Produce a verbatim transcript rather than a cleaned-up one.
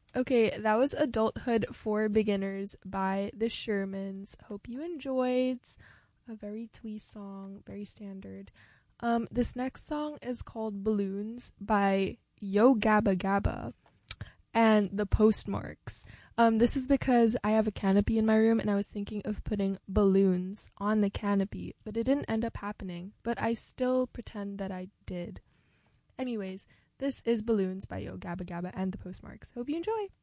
Okay, that was Adulthood for Beginners by the Shermans. Hope you enjoyed. A very twee song, very standard. Um, this next song is called Balloons by Yo Gabba Gabba and the Postmarks. Um, this is because I have a canopy in my room and I was thinking of putting balloons on the canopy, but it didn't end up happening. But I still pretend that I did. Anyways, this is Balloons by Yo Gabba Gabba and the Postmarks. Hope you enjoy.